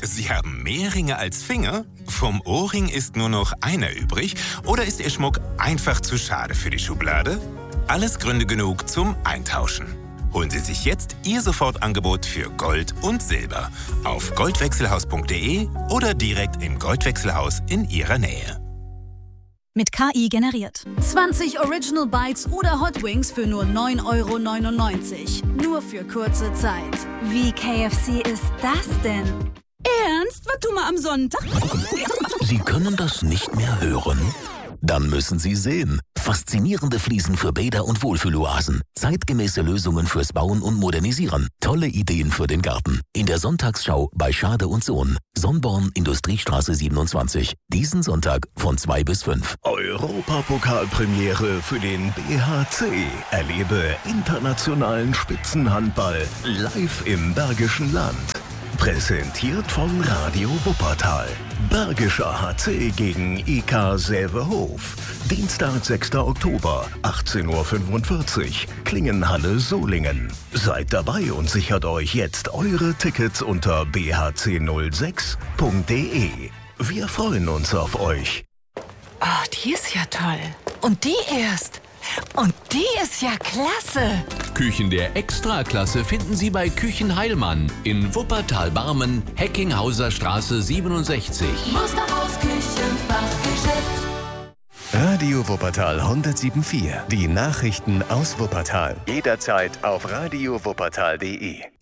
Sie haben mehr Ringe als Finger? Vom Ohrring ist nur noch einer übrig? Oder ist Ihr Schmuck einfach zu schade für die Schublade? Alles Gründe genug zum Eintauschen. Holen Sie sich jetzt Ihr Sofortangebot für Gold und Silber auf goldwechselhaus.de oder direkt im Goldwechselhaus in Ihrer Nähe. Mit KI generiert. 20 Original Bites oder Hot Wings für nur 9,99 €. Nur für kurze Zeit. Wie KFC ist das denn? Ernst? Was tun wir am Sonntag? Sie können das nicht mehr hören? Dann müssen Sie sehen. Faszinierende Fliesen für Bäder und Wohlfühloasen. Zeitgemäße Lösungen fürs Bauen und Modernisieren. Tolle Ideen für den Garten. In der Sonntagsschau bei Schade und Sohn. Sonnborn, Industriestraße 27. Diesen Sonntag von 2 bis 5. Europapokalpremiere für den BHC. Erlebe internationalen Spitzenhandball live im Bergischen Land. Präsentiert von Radio Wuppertal. Bergischer HC gegen IK Sävehof. Dienstag, 6. Oktober, 18:45 Uhr. Klingenhalle Solingen. Seid dabei und sichert euch jetzt eure Tickets unter bhc06.de. Wir freuen uns auf euch. Oh, die ist ja toll. Und die erst. Und die ist ja klasse. Küchen der Extraklasse finden Sie bei Küchenheilmann in Wuppertal-Barmen, Heckinghauser Straße 67. Musterhaus Küchenfachgeschäft. Radio Wuppertal 107.4. Die Nachrichten aus Wuppertal. Jederzeit auf radiowuppertal.de.